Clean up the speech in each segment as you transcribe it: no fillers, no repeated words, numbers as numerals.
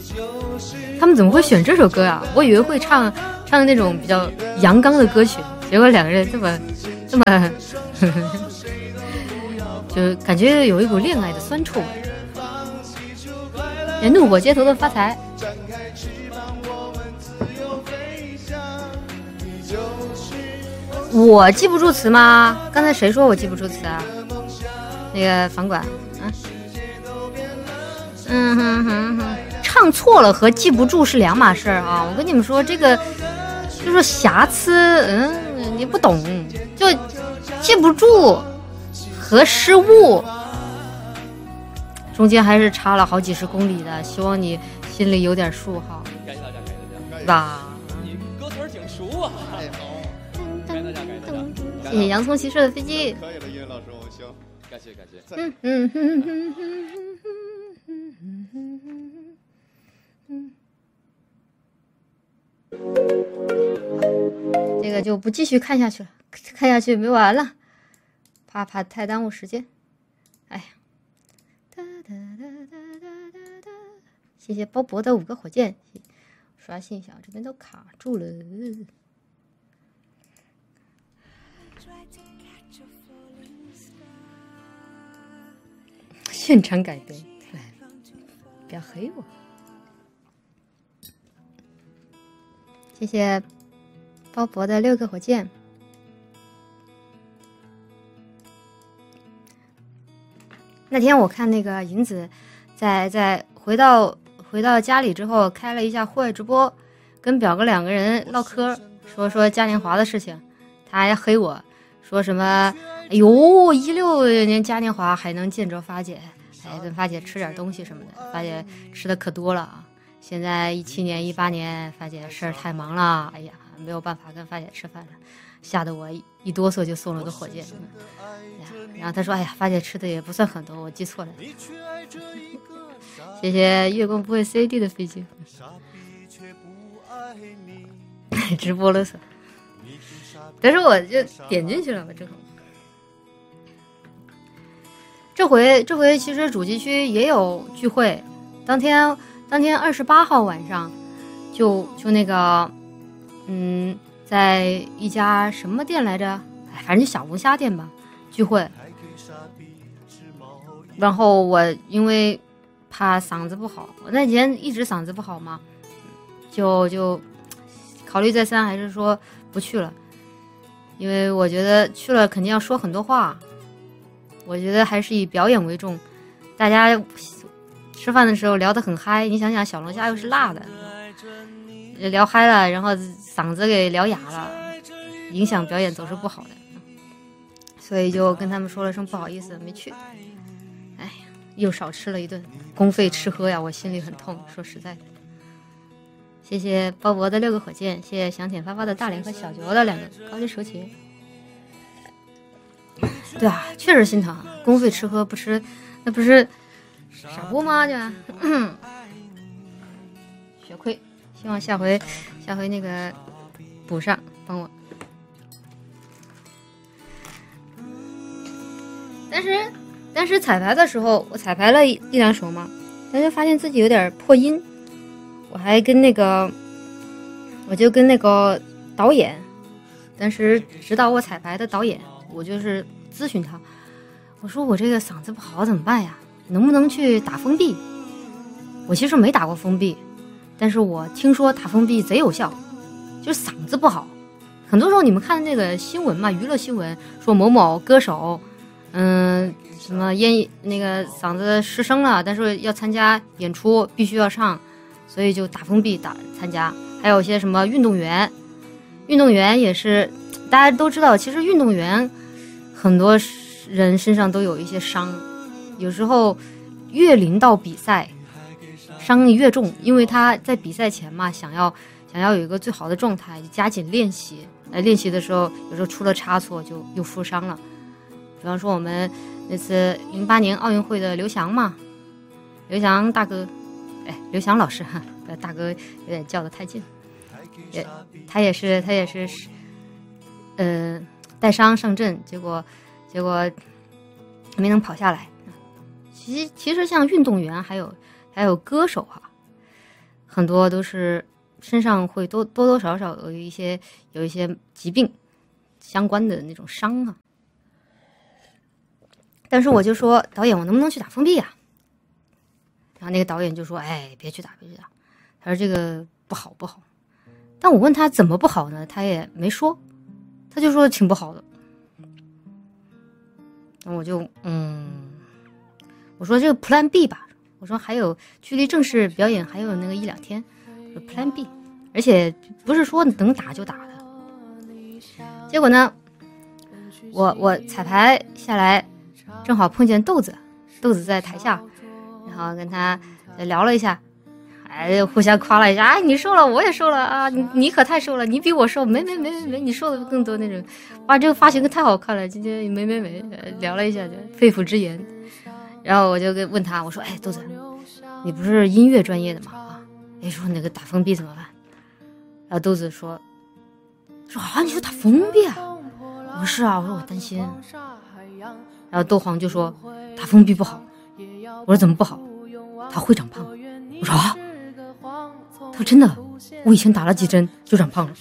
他们怎么会选这首歌啊？我以为会唱那种比较阳刚的歌曲，结果两个人这么就感觉有一股恋爱的酸臭味。也怒火街头的发财。我记不住词吗？刚才谁说我记不住词啊？那个房管，唱错了和记不住是两码事啊！我跟你们说，这个就是瑕疵，你不懂，就记不住和失误中间还是差了好几十公里的，希望你心里有点数哈。 感谢大家，感谢大家。 吧， 你歌词挺熟啊。太好，感谢大家，感谢大家。 谢谢洋葱骑士的飞机。 可以了，音乐老师，我行。感谢感谢。 这个就不继续看下去了，看下去没完了，怕太耽误时间。哎呀，谢谢鲍勃的5个火箭，刷信息这边都卡住了。现场改编，不要黑我。谢谢鲍勃的6个火箭。那天我看那个银子在回到家里之后，开了一下户外直播，跟表哥2个人唠嗑，说嘉年华的事情，他还黑我说什么，哎呦，16年嘉年华还能见着发姐，哎，跟发姐吃点东西什么的，发姐吃的可多了啊。现在17年、18年，发姐事儿太忙了，哎呀，没有办法跟发姐吃饭了，吓得我一哆嗦就送了个火箭。哎呀，然后他说：“哎呀，发姐吃的也不算很多，我记错了。”谢谢月光不会 CD 的飞机。直播了，但是我就点进去了嘛，这回其实主题区也有聚会，当天28号晚上就那个在一家什么店来着，反正就小龙虾店吧聚会。然后我因为怕嗓子不好，我那几天一直嗓子不好嘛，就考虑再三，还是说不去了，因为我觉得去了肯定要说很多话，我觉得还是以表演为重。大家吃饭的时候聊得很嗨，你想想小龙虾又是辣的，聊嗨了，然后嗓子给聊哑了，影响表演总是不好的，所以就跟他们说了声不好意思没去。哎呀，又少吃了一顿，公费吃喝呀，我心里很痛，说实在的。谢谢鲍勃的6个火箭，谢谢想舔发发的大脸和小九的2个高级手起。对啊，确实心疼啊，公费吃喝不吃，那不是傻波吗？对吧？血亏，希望下回那个补上，帮我。但是彩排的时候，我彩排了一2首嘛，但是发现自己有点破音，我就跟那个导演，当时指导我彩排的导演，我就是咨询他，我说我这个嗓子不好怎么办呀？能不能去打封闭？我其实没打过封闭，但是我听说打封闭贼有效，就是嗓子不好。很多时候你们看那个新闻嘛，娱乐新闻说某某歌手，什么那个嗓子失声了，但是要参加演出必须要唱，所以就打封闭参加。还有一些什么运动员也是，大家都知道，其实运动员很多人身上都有一些伤，有时候越临到比赛伤越重，因为他在比赛前嘛，想要有一个最好的状态，加紧练习。练习的时候有时候出了差错就又负伤了。比方说我们那次08年奥运会的刘翔嘛，刘翔大哥，刘翔老师哈，大哥有点叫得太近，他也是带伤上阵，结果没能跑下来。其实像运动员还有歌手哈， 很多都是身上会多多少少有一些疾病相关的那种伤啊。但是我就说导演，我能不能去打封闭啊？然后那个导演就说，哎，别去打。他说这个不好。但我问他怎么不好呢，他也没说，他就说挺不好的。那我就我说这个 Plan B 吧，我说还有距离正式表演还有那个1-2天，Plan B， 而且不是说能打就打的。结果呢，我彩排下来，正好碰见豆子在台下，然后跟他聊了一下，哎，互相夸了一下，哎，你瘦了，我也瘦了啊，你可太瘦了，你比我瘦，没，你瘦的更多那种，哇，这个发型太好看了，今天没，聊了一下，肺腑之言。然后我就问他，我说，哎，豆子，你不是音乐专业的吗？啊，哎，说那个打封闭怎么办？然后豆子说啊，你说打封闭啊？我说是啊，我说我担心。然后豆黄就说打封闭不好。我说怎么不好？他会长胖。我说啊，他说真的，我以前打了几针就长胖了。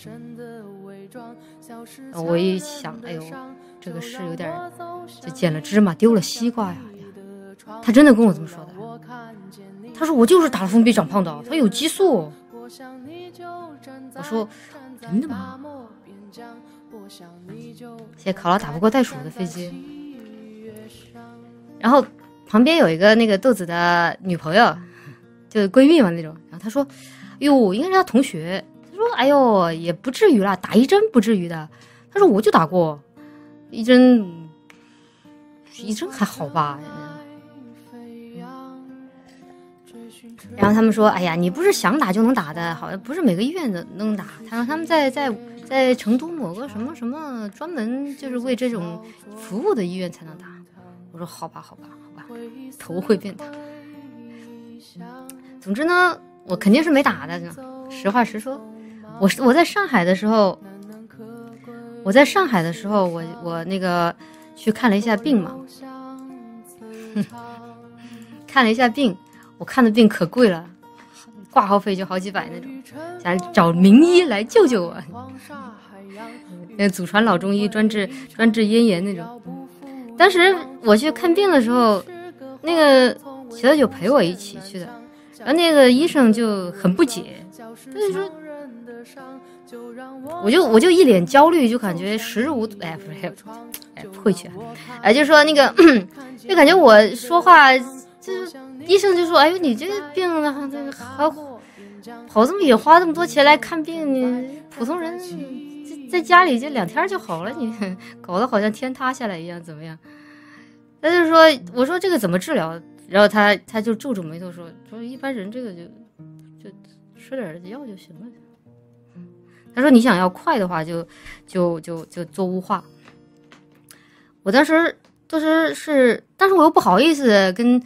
我一想，哎呦，这个是有点就捡了芝麻丢了西瓜呀。他真的跟我这么说的。他说我就是打了封闭长胖的，他有激素。我说真的吗？现在考了打不过袋鼠的飞机。然后旁边有一个那个豆子的女朋友，就是闺蜜嘛那种。然后她说，哟，应该是她同学。她说，哎呦，也不至于啦，打1针不至于的。她说我就打过1针还好吧。然后他们说，哎呀，你不是想打就能打的，好像不是每个医院都能打。他说他们在成都某个什么专门就是为这种服务的医院才能打。我说好吧，头会变大。总之呢，我肯定是没打的，实话实说。我在上海的时候，我那个去看了一下病嘛，看了一下病。我看的病可贵了，挂号费就好几百那种，想找名医来救救我。那祖传老中医专治咽炎那种。当时我去看病的时候，那个小九陪我一起去的，然后那个医生就很不解，他就说，我就一脸焦虑，就感觉时日无多，哎，不是，哎，会去，哎，就说那个，就感觉我说话就是医生就说，哎呦，你这个病还跑这么远，花这么多钱来看病，你普通人在家里就2天就好了，你搞得好像天塌下来一样，怎么样？他就说，我说这个怎么治疗？然后他就皱皱眉头说一般人这个就吃点药就行了。他说你想要快的话就做雾化。我当时是，但是我又不好意思跟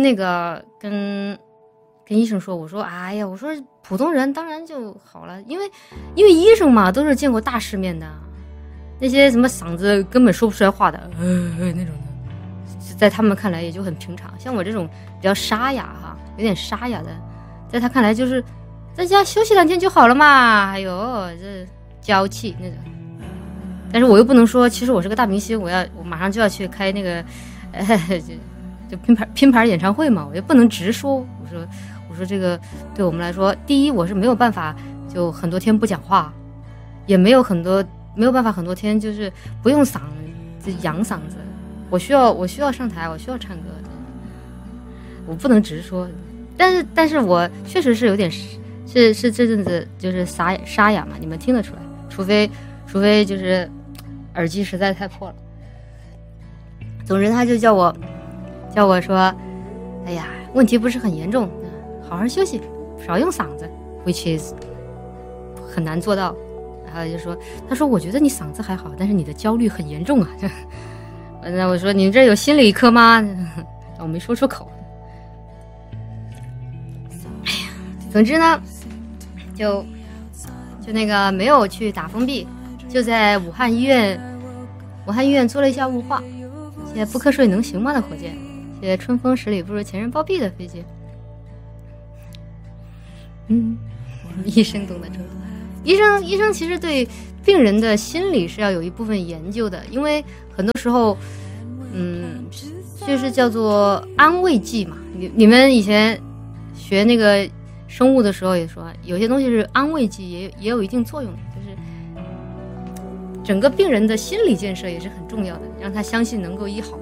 医生说，我说哎呀，我说普通人当然就好了，因为医生嘛都是见过大世面的，那些什么嗓子根本说不出来话的那种的，在他们看来也就很平常。像我这种比较沙哑哈，有点沙哑的，在他看来就是在家休息2天就好了嘛，哎呦这娇气那种。但是我又不能说其实我是个大明星，我马上就要去开那个就拼盘演唱会嘛，我也不能直说。我说这个对我们来说，第一我是没有办法就很多天不讲话，也没有办法很多天就是不用嗓子养嗓子，我需要上台，我需要唱歌，我不能直说。但是我确实是有点是这阵子就是沙哑嘛，你们听得出来，除非就是耳机实在太破了。总之他就叫我说，哎呀，问题不是很严重，好好休息，少用嗓子 ，which is 很难做到。然后他说我觉得你嗓子还好，但是你的焦虑很严重啊。那我说你这有心理科吗？我没说出口。哎呀，总之呢，就那个没有去打封闭，就在武汉医院做了一下雾化。现在不瞌睡能行吗的火箭，现在春风十里不如前人暴毙的飞机。 医生懂得程度。医生其实对病人的心理是要有一部分研究的，因为很多时候，就是叫做安慰剂嘛。你们以前学那个生物的时候也说，有些东西是安慰剂，也有一定作用的，就是整个病人的心理建设也是很重要的，让他相信能够医好，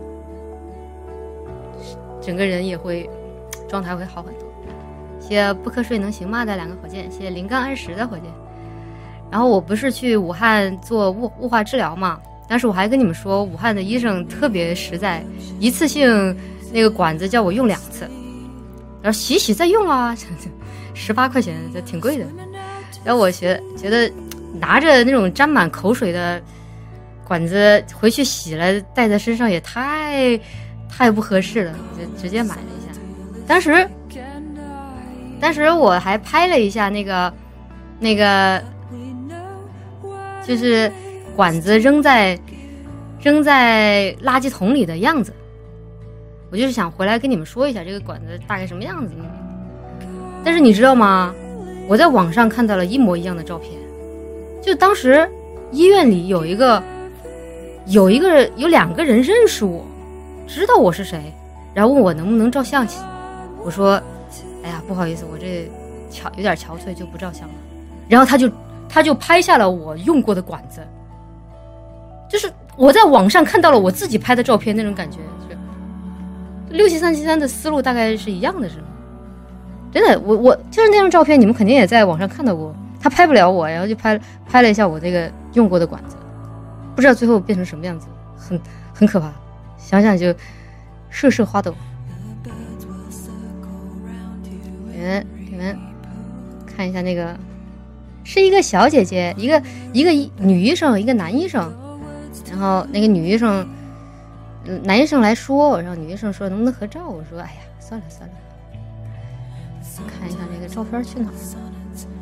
整个人也会状态会好很多。谢谢不瞌睡能行吗的2个火箭，谢谢零杠20的火箭。然后我不是去武汉做雾化治疗嘛，但是我还跟你们说，武汉的医生特别实在，一次性那个管子叫我用2次，然后洗再用啊，18块钱，这挺贵的。然后我觉得拿着那种沾满口水的管子回去洗了，带在身上也太不合适了，我就直接买了一下。当时我还拍了一下那个就是管子扔在垃圾桶里的样子，我就是想回来跟你们说一下这个管子大概什么样子。但是你知道吗？我在网上看到了一模一样的照片，就当时医院里有2个人认识我，知道我是谁，然后问我能不能照相去。我说哎呀不好意思，我这有点憔悴就不照相了。然后他就拍下了我用过的管子，就是我在网上看到了我自己拍的照片，那种感觉，67373的思路大概是一样的，是吗？真的，我就是那张照片，你们肯定也在网上看到过。他拍不了我，然后就拍了一下我这个用过的管子，不知道最后变成什么样子，很可怕，想想就瑟花抖。你们看一下那个。是一个小姐姐，一个女医生，一个男医生，然后那个女医生，男医生来说，然后女医生说能不能合照？我说哎呀，算了，看一下这个照片去哪儿。